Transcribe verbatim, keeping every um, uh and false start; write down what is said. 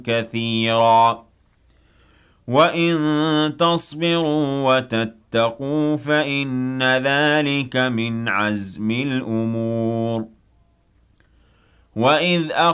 كثيرا وَإِن تَصْبِرُوا وَتَتَّقُوا فَإِنَّ ذَلِكَ مِنْ عَزْمِ الْأُمُورِ وَإِذْ